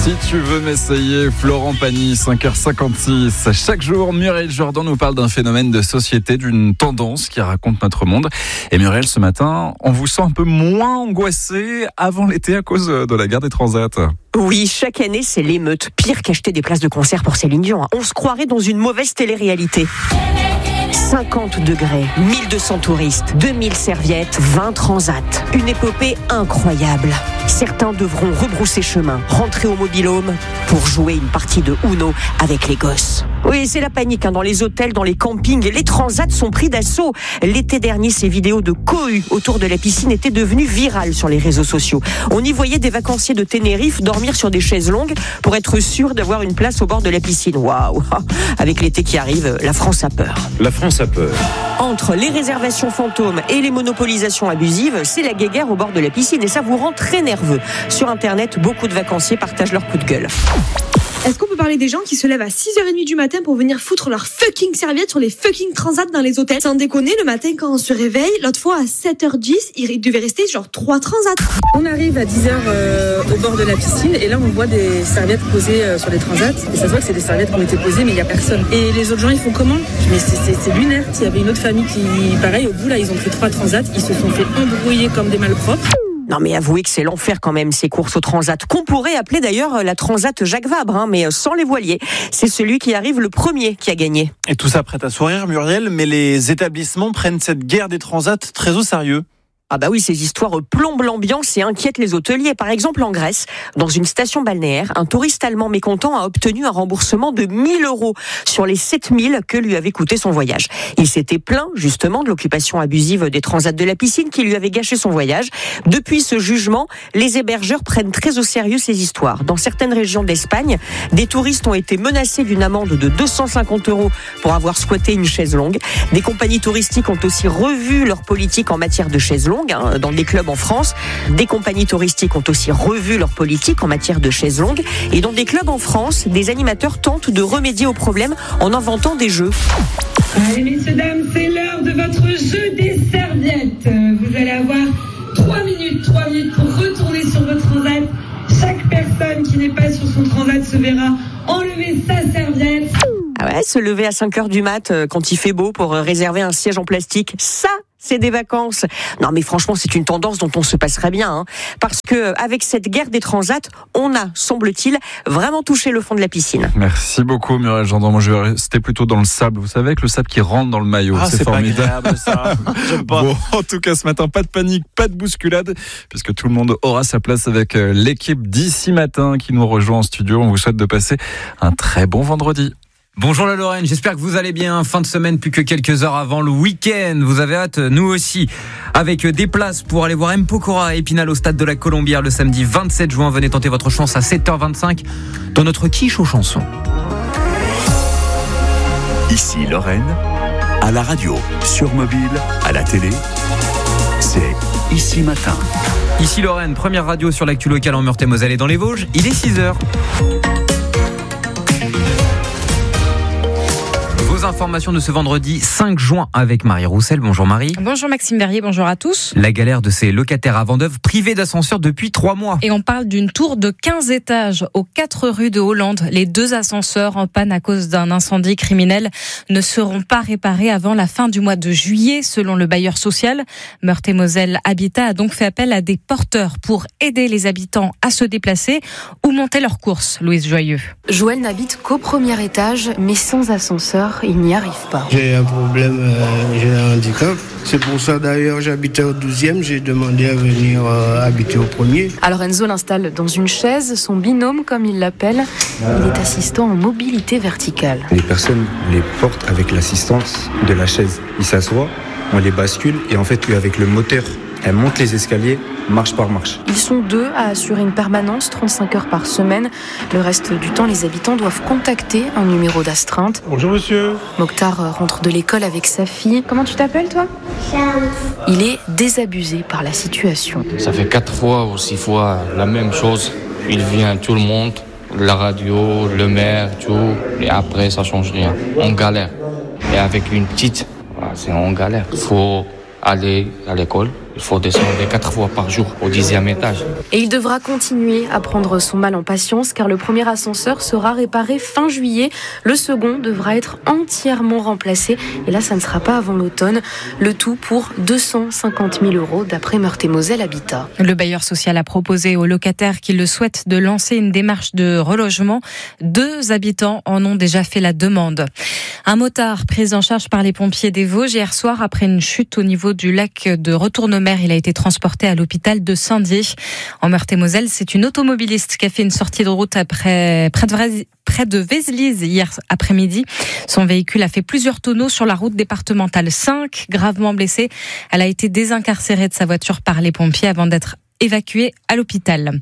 Si tu veux m'essayer, Florent Pagny, 5h56. Chaque jour, Muriel Jourdan nous parle d'un phénomène de société, d'une tendance qui raconte notre monde. Et Muriel, ce matin, on vous sent un peu moins angoissé avant l'été à cause de la guerre des transats. Oui, chaque année, c'est l'émeute. Pire qu'acheter des places de concert pour Céline Dion. On se croirait dans une mauvaise télé-réalité. 50 degrés, 1200 touristes, 2000 serviettes, 20 transats. Une épopée incroyable. Certains devront rebrousser chemin, rentrer au mobil-home pour jouer une partie de Uno avec les gosses. Oui, c'est la panique dans les hôtels, dans les campings. Les transats sont pris d'assaut. L'été dernier, ces vidéos de cohue autour de la piscine étaient devenues virales sur les réseaux sociaux. On y voyait des vacanciers de Tenerife dormir sur des chaises longues pour être sûr d'avoir une place au bord de la piscine. Waouh! Avec l'été qui arrive, la France a peur. La France a peur. Entre les réservations fantômes et les monopolisations abusives, c'est la guéguerre au bord de la piscine et ça vous rend très nerveux. Sur Internet, beaucoup de vacanciers partagent leur coup de gueule. Est-ce qu'on peut parler des gens qui se lèvent à 6h30 du matin pour venir foutre leurs fucking serviettes sur les fucking transats dans les hôtels? Sans déconner, le matin quand on se réveille, l'autre fois à 7h10, il devait rester genre 3 transats. On arrive à 10h au bord de la piscine et là on voit des serviettes posées sur les transats. Et ça se voit que c'est des serviettes qui ont été posées mais il n'y a personne. Et les autres gens ils font comment? Mais c'est lunaire. Il y avait une autre famille qui, pareil, au bout là ils ont pris 3 transats, ils se sont fait embrouiller comme des malpropres. Non mais avouez que c'est l'enfer quand même ces courses au transat, qu'on pourrait appeler d'ailleurs la transat Jacques Vabre, mais sans les voiliers. C'est celui qui arrive le premier qui a gagné. Et tout ça prête à sourire, Muriel, mais les établissements prennent cette guerre des transats très au sérieux. Ah bah oui, ces histoires plombent l'ambiance et inquiètent les hôteliers. Par exemple, en Grèce, dans une station balnéaire, un touriste allemand mécontent a obtenu un remboursement de 1 000 € sur les 7 000 que lui avait coûté son voyage. Il s'était plaint justement de l'occupation abusive des transats de la piscine qui lui avait gâché son voyage. Depuis ce jugement, les hébergeurs prennent très au sérieux ces histoires. Dans certaines régions d'Espagne, des touristes ont été menacés d'une amende de 250 € pour avoir squatté une chaise longue. Des compagnies touristiques ont aussi revu leur politique en matière de chaises longues. Dans des clubs en France, des compagnies touristiques ont aussi revu leur politique en matière de chaises longues. Et dans des clubs en France, des animateurs tentent de remédier au problème en inventant des jeux. Allez, messieurs, dames, c'est l'heure de votre jeu des serviettes. Vous allez avoir 3 minutes pour retourner sur votre transat. Chaque personne qui n'est pas sur son transat se verra enlever sa serviette. Ah ouais, se lever à 5h du mat quand il fait beau pour réserver un siège en plastique, ça c'est des vacances. Non mais franchement, c'est une tendance dont on se passerait bien, parce que avec cette guerre des transats, on a, semble-t-il, vraiment touché le fond de la piscine. Merci beaucoup Muriel Jourdan. Moi je vais rester plutôt dans le sable. Vous savez, avec le sable qui rentre dans le maillot. C'est formidable. Pas agréable ça. J'aime pas. Bon, en tout cas ce matin, pas de panique, pas de bousculade, puisque tout le monde aura sa place avec l'équipe d'ici matin qui nous rejoint en studio. On vous souhaite de passer un très bon vendredi. Bonjour la Lorraine, j'espère que vous allez bien. Fin de semaine, plus que quelques heures avant le week-end. Vous avez hâte, nous aussi, avec des places pour aller voir M. Pokora et Épinal au stade de la Colombière le samedi 27 juin. Venez tenter votre chance à 7h25 dans notre quiche aux chansons. Ici Lorraine, à la radio, sur mobile, à la télé, c'est Ici Matin. Ici Lorraine, première radio sur l'actu locale en Meurthe-et-Moselle et dans les Vosges. Il est 6h. Information de ce vendredi 5 juin avec Marie Roussel. Bonjour Marie. Bonjour Maxime Berrier, bonjour à tous. La galère de ces locataires à Vendœuvre privés d'ascenseur depuis 3 mois. Et on parle d'une tour de 15 étages aux 4 rues de Hollande. Les 2 ascenseurs en panne à cause d'un incendie criminel ne seront pas réparés avant la fin du mois de juillet, selon le bailleur social. Meurthe-et-Moselle Habitat a donc fait appel à des porteurs pour aider les habitants à se déplacer ou monter leurs courses. Louise Joyeux. Joël n'habite qu'au premier étage, mais sans ascenseur, il n'y arrive pas. J'ai un problème, j'ai un handicap. C'est pour ça d'ailleurs j'habitais au 12e, j'ai demandé à venir habiter au premier. Alors Enzo l'installe dans une chaise, son binôme comme il l'appelle. Il est assistant en mobilité verticale. Les personnes les portent avec l'assistance de la chaise. Ils s'assoient, on les bascule et en fait avec le moteur, elles montent les escaliers marche par marche. Ils sont 2 à assurer une permanence, 35 heures par semaine. Le reste du temps, les habitants doivent contacter un numéro d'astreinte. Bonjour monsieur. Mokhtar rentre de l'école avec sa fille. Comment tu t'appelles toi ? Charles. Il est désabusé par la situation. Ça fait 4 fois ou 6 fois la même chose. Il vient tout le monde, la radio, le maire, tout. Et après, ça change rien. On galère. Et avec une petite, c'est en galère. Il faut aller à l'école. Il faut descendre 4 fois par jour au 10e étage. Et il devra continuer à prendre son mal en patience car le premier ascenseur sera réparé fin juillet. Le second devra être entièrement remplacé. Et là, ça ne sera pas avant l'automne. Le tout pour 250 000 € d'après Meurthe-et-Moselle Habitat. Le bailleur social a proposé aux locataires qui le souhaitent de lancer une démarche de relogement. 2 habitants en ont déjà fait la demande. Un motard pris en charge par les pompiers des Vosges hier soir après une chute au niveau du lac de Retournemer. Il a été transporté à l'hôpital de Saint-Dié. En Meurthe-et-Moselle, c'est une automobiliste qui a fait une sortie de route près de Vézelise hier après-midi. Son véhicule a fait plusieurs tonneaux sur la route départementale 5. Gravement blessée, elle a été désincarcérée de sa voiture par les pompiers avant d'être évacuée à l'hôpital.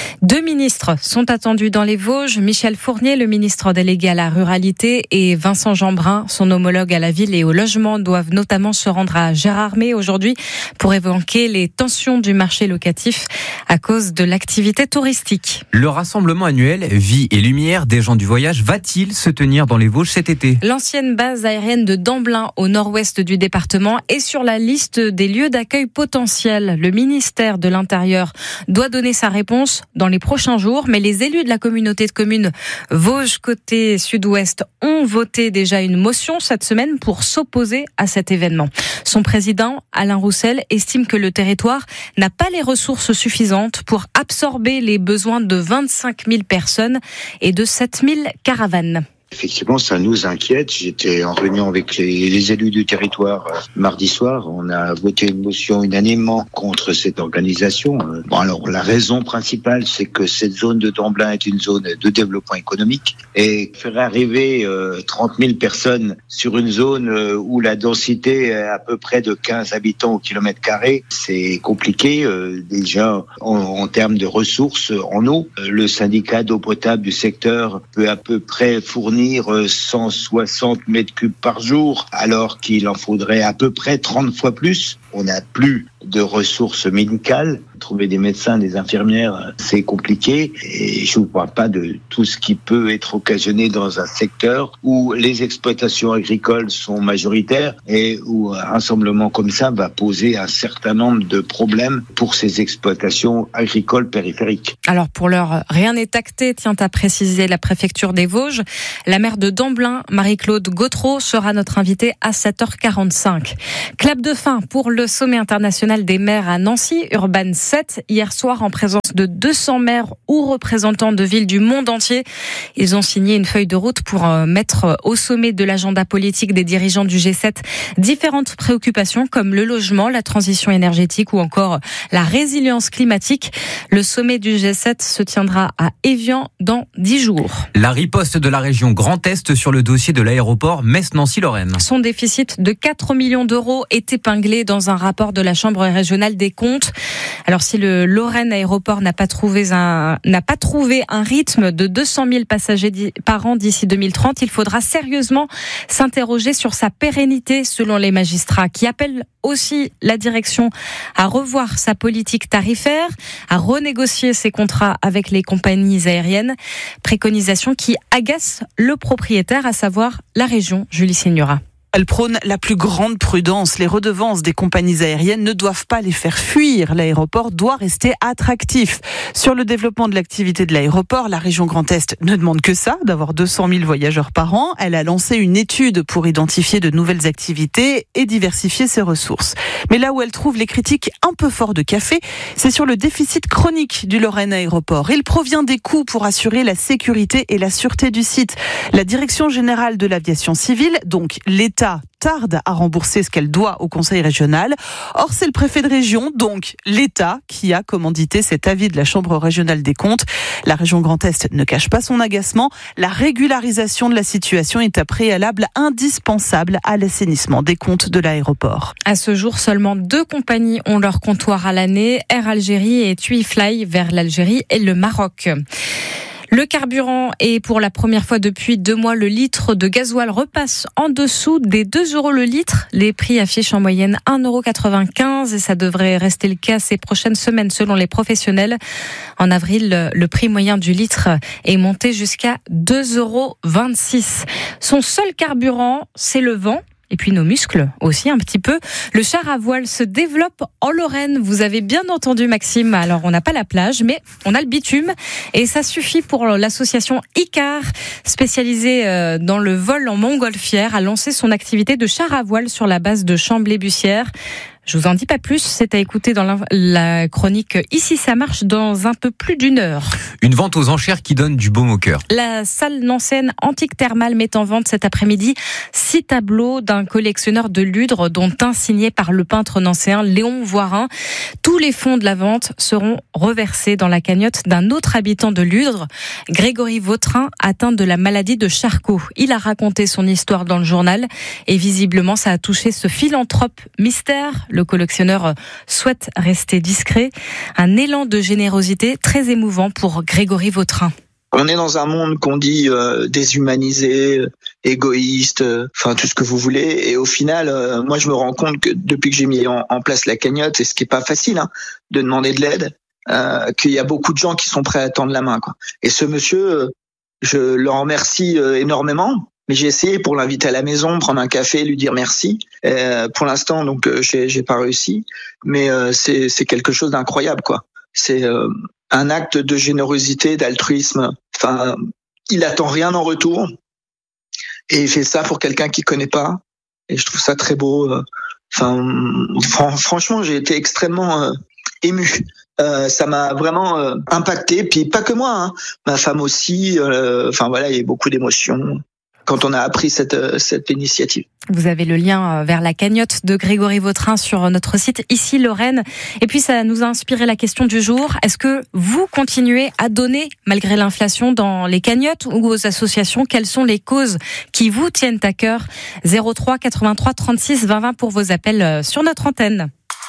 2 ministres sont attendus dans les Vosges. Michel Fournier, le ministre délégué à la ruralité, et Vincent Jeanbrun, son homologue à la ville et au logement, doivent notamment se rendre à Gérardmer aujourd'hui pour évoquer les tensions du marché locatif à cause de l'activité touristique. Le rassemblement annuel Vie et Lumière des gens du voyage va-t-il se tenir dans les Vosges cet été ? L'ancienne base aérienne de Damblin, au nord-ouest du département, est sur la liste des lieux d'accueil potentiels. Le ministère de l'Intérieur doit donner sa réponse dans les prochains jours, mais les élus de la communauté de communes Vosges côté sud-ouest ont voté déjà une motion cette semaine pour s'opposer à cet événement. Son président, Alain Roussel, estime que le territoire n'a pas les ressources suffisantes pour absorber les besoins de 25 000 personnes et de 7 000 caravanes. Effectivement, ça nous inquiète. J'étais en réunion avec les élus du territoire mardi soir. On a voté une motion unanimement contre cette organisation. Alors, la raison principale, c'est que cette zone de Damblin est une zone de développement économique. Et faire arriver 30 000 personnes sur une zone où la densité est à peu près de 15 habitants au kilomètre carré, c'est compliqué. Déjà, en termes de ressources en eau, le syndicat d'eau potable du secteur peut à peu près fournir 160 mètres cubes par jour, alors qu'il en faudrait à peu près 30 fois plus. On n'a plus de ressources médicales. Trouver des médecins, des infirmières, c'est compliqué. Et je ne vous parle pas de tout ce qui peut être occasionné dans un secteur où les exploitations agricoles sont majoritaires et où un rassemblement comme ça va poser un certain nombre de problèmes pour ces exploitations agricoles périphériques. Alors pour l'heure, rien n'est acté, tient à préciser la préfecture des Vosges. La maire de Damblin, Marie-Claude Gautreau, sera notre invitée à 7h45. Clap de fin pour le sommet international des maires à Nancy, Urban 7, hier soir en présence de 200 maires ou représentants de villes du monde entier. Ils ont signé une feuille de route pour mettre au sommet de l'agenda politique des dirigeants du G7 différentes préoccupations comme le logement, la transition énergétique ou encore la résilience climatique. Le sommet du G7 se tiendra à Évian dans 10 jours. La riposte de la région Grand Est sur le dossier de l'aéroport Metz-Nancy-Lorraine. Son déficit de 4 millions d'euros est épinglé dans un rapport de la Chambre régionale des comptes. Alors si le Lorraine Aéroport n'a pas trouvé un rythme de 200 000 passagers par an d'ici 2030, il faudra sérieusement s'interroger sur sa pérennité selon les magistrats qui appellent aussi la direction à revoir sa politique tarifaire, à renégocier ses contrats avec les compagnies aériennes. Préconisation qui agace le propriétaire, à savoir la région. Julie Signora. Elle prône la plus grande prudence. Les redevances des compagnies aériennes ne doivent pas les faire fuir. L'aéroport doit rester attractif. Sur le développement de l'activité de l'aéroport, la région Grand Est ne demande que ça, d'avoir 200 000 voyageurs par an. Elle a lancé une étude pour identifier de nouvelles activités et diversifier ses ressources. Mais là où elle trouve les critiques un peu forts de café, c'est sur le déficit chronique du Lorraine Aéroport. Il provient des coûts pour assurer la sécurité et la sûreté du site. La Direction générale de l'aviation civile, donc l'État, tarde à rembourser ce qu'elle doit au Conseil régional. Or, c'est le préfet de région, donc l'État, qui a commandité cet avis de la Chambre régionale des comptes. La région Grand Est ne cache pas son agacement. La régularisation de la situation est un préalable indispensable à l'assainissement des comptes de l'aéroport. À ce jour, seulement 2 compagnies ont leur comptoir à l'année, Air Algérie et TUI Fly vers l'Algérie et le Maroc. Le carburant est pour la première fois depuis 2 mois, le litre de gasoil repasse en dessous des 2 € le litre. Les prix affichent en moyenne 1,95 € et ça devrait rester le cas ces prochaines semaines selon les professionnels. En avril, le prix moyen du litre est monté jusqu'à 2,26 €. Son seul carburant, c'est le vent. et puis nos muscles aussi un petit peu. Le char à voile se développe en Lorraine. Vous avez bien entendu Maxime. Alors on n'a pas la plage, mais on a le bitume et ça suffit pour l'association ICAR, spécialisée dans le vol en montgolfière, à lancer son activité de char à voile sur la base de Chamblay-Bussière. Je vous en dis pas plus, c'est à écouter dans la chronique Ici ça marche dans un peu plus d'une heure. Une vente aux enchères qui donne du baume au cœur. La salle nancéenne Antique Thermale met en vente cet après-midi 6 tableaux d'un collectionneur de Ludre, dont un signé par le peintre nancéen Léon Voirin. Tous les fonds de la vente seront reversés dans la cagnotte d'un autre habitant de Ludre, Grégory Vautrin, atteint de la maladie de Charcot. Il a raconté son histoire dans le journal et visiblement ça a touché ce philanthrope mystère. Le collectionneur souhaite rester discret. Un élan de générosité très émouvant pour Grégory Vautrin. On est dans un monde qu'on dit déshumanisé, égoïste, enfin tout ce que vous voulez. Et au final, moi je me rends compte que depuis que j'ai mis en place la cagnotte, et ce qui est pas facile de demander de l'aide, qu'il y a beaucoup de gens qui sont prêts à tendre la main, quoi. Et ce monsieur, je le remercie énormément. Mais j'ai essayé pour l'inviter à la maison, prendre un café, lui dire merci. Pour l'instant, donc j'ai pas réussi, mais c'est quelque chose d'incroyable, quoi. C'est un acte de générosité, d'altruisme. Enfin, il attend rien en retour et il fait ça pour quelqu'un qu'il connaît pas. Et je trouve ça très beau. Enfin, franchement, j'ai été extrêmement ému. Ça m'a vraiment impacté. Puis pas que moi, ma femme aussi. Enfin voilà, il y a beaucoup d'émotions quand on a appris cette initiative. Vous avez le lien vers la cagnotte de Grégory Vautrin sur notre site Ici Lorraine. Et puis ça nous a inspiré la question du jour. Est-ce que vous continuez à donner malgré l'inflation dans les cagnottes ou aux associations? Quelles sont les causes qui vous tiennent à cœur? 03 83 36 20 20 pour vos appels sur notre antenne.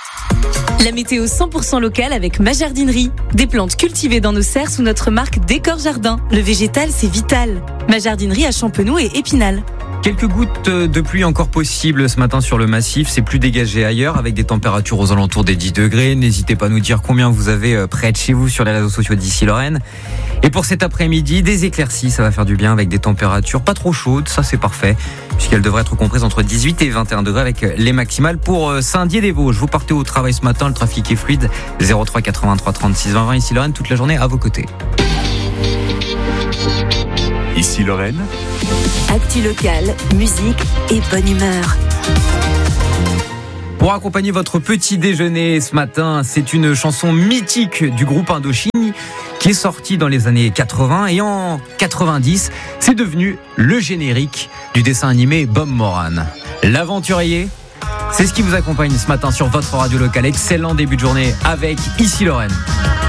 La météo 100% locale avec Ma Jardinerie. Des plantes cultivées dans nos serres sous notre marque Décor Jardin. Le végétal, c'est vital. Ma Jardinerie à Champenoux et Épinal. Quelques gouttes de pluie encore possibles ce matin sur le massif. C'est plus dégagé ailleurs avec des températures aux alentours des 10 degrés. N'hésitez pas à nous dire combien vous avez près de chez vous sur les réseaux sociaux d'Ici Lorraine. Et pour cet après-midi, des éclaircies, ça va faire du bien avec des températures pas trop chaudes. Ça, c'est parfait puisqu'elles devraient être comprises entre 18 et 21 degrés avec les maximales pour Saint-Dié-des-Vosges. Vous partez au travail ce matin, le trafic est fluide. 03 83 36 20 20 Ici Lorraine toute la journée à vos côtés. Ici Lorraine. Actu locale, musique et bonne humeur. Pour accompagner votre petit déjeuner ce matin, c'est une chanson mythique du groupe Indochine qui est sortie dans les années 80 et en 90, c'est devenu le générique du dessin animé Bob Moran. L'aventurier, c'est ce qui vous accompagne ce matin sur votre radio locale. Excellent début de journée avec Ici Lorraine.